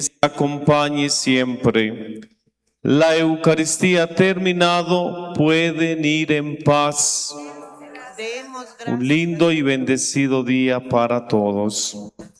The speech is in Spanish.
acompañe siempre. La Eucaristía ha terminado, pueden ir en paz. Un lindo y bendecido día para todos.